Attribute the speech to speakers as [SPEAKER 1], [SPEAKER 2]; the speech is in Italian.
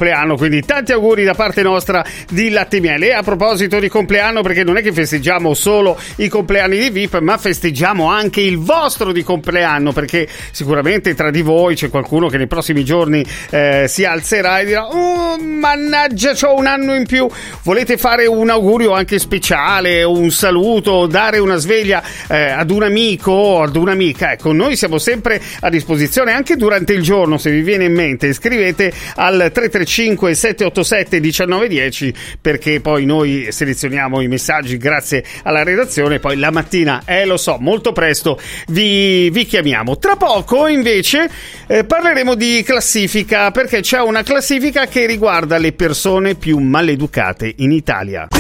[SPEAKER 1] compleanno, quindi tanti auguri da parte nostra di Latte Miele. E a proposito di compleanno, perché non è che festeggiamo solo i compleanni di VIP, ma festeggiamo anche il vostro di compleanno, perché sicuramente tra di voi c'è qualcuno che nei prossimi giorni si alzerà e dirà: oh, mannaggia, c'ho un anno in più. Volete fare un augurio anche speciale, un saluto, dare una sveglia ad un amico o ad un'amica? Ecco, noi siamo sempre a disposizione anche durante il giorno. Se vi viene in mente, scrivete al 335 787 1910, perché poi noi selezioniamo i messaggi grazie alla redazione, poi la mattina, lo so, molto presto vi chiamiamo. Tra poco invece parleremo di classifica, perché c'è una classifica che riguarda le persone più maleducate in Italia.